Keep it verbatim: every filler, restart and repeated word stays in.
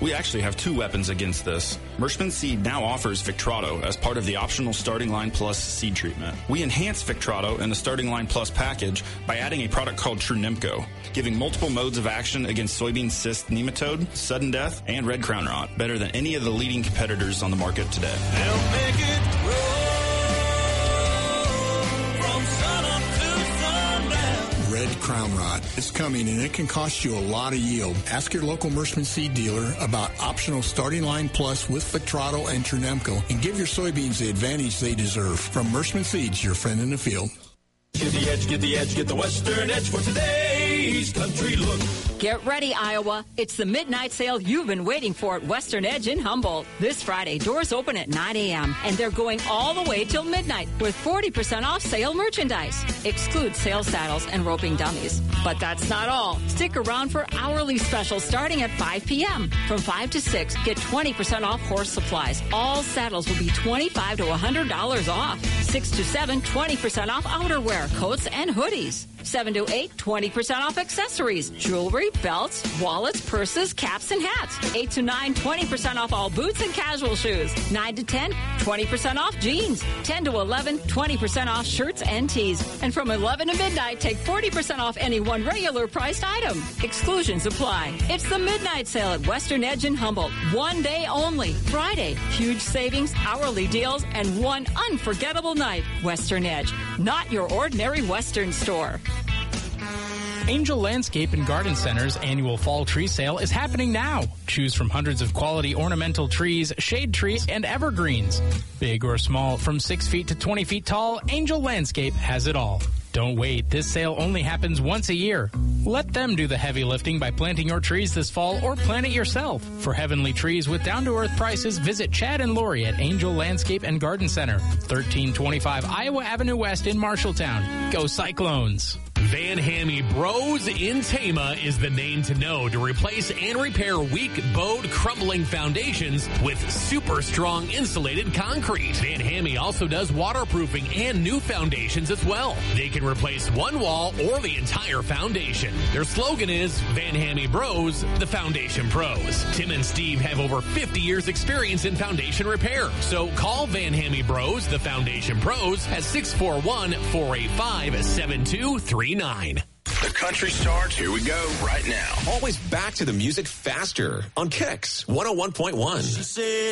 We actually have two weapons against this. Mershman Seed now offers Victrado as part of the optional Starting Line Plus seed treatment. We enhance Victrado in the Starting Line Plus package by adding a product called Trunimco, giving multiple modes of action against soybean cyst nematode, sudden death, and red crown rot, better than any of the leading competitors on the market today. They'll make it grow from sun up to sundown. Red crown rot is coming, and it can cost you a lot of yield. Ask your local Mershman Seed dealer about optional Starting Line Plus with Victrado and Trunimco, and give your soybeans the advantage they deserve. From Mershman Seeds, your friend in the field. Get the edge, get the edge, get the Western edge for today's country look. Get ready, Iowa. It's the midnight sale you've been waiting for at Western Edge in Humboldt. This Friday, doors open at nine a.m., and they're going all the way till midnight with forty percent off sale merchandise. Exclude sale saddles and roping dummies. But that's not all. Stick around for hourly specials starting at five p.m. From five to six, get twenty percent off horse supplies. All saddles will be twenty-five to one hundred dollars off. six to seven, twenty percent off outerwear, coats, and hoodies. seven to eight, twenty percent off accessories, jewelry, belts, wallets, purses, caps, and hats. eight to nine, twenty percent off all boots and casual shoes. nine to ten, twenty percent off jeans. ten to eleven, twenty percent off shirts and tees. And from eleven to midnight, take forty percent off any one regular priced item. Exclusions apply. It's the midnight sale at Western Edge in Humboldt. One day only. Friday. Huge savings, hourly deals, and one unforgettable night. Western Edge. Not your ordinary Western store. Angel Landscape and Garden Center's annual fall tree sale is happening now. Choose from hundreds of quality ornamental trees, shade trees, and evergreens. Big or small, from six feet to twenty feet tall, Angel Landscape has it all. Don't wait. This sale only happens once a year. Let them do the heavy lifting by planting your trees this fall or plant it yourself. For heavenly trees with down-to-earth prices, visit Chad and Lori at Angel Landscape and Garden Center, thirteen twenty-five Iowa Avenue West in Marshalltown. Go Cyclones! Van Hammy Bros in Tama is the name to know to replace and repair weak, bowed, crumbling foundations with super strong insulated concrete. Van Hammy also does waterproofing and new foundations as well. They can replace one wall or the entire foundation. Their slogan is Van Hammy Bros, the Foundation Pros. Tim and Steve have over fifty years experience in foundation repair. So call Van Hammy Bros, the Foundation Pros at six four one, four eight five, seven two three nine. The country starts. Here we go right now. Always back to the music faster on Kicks one oh one point one.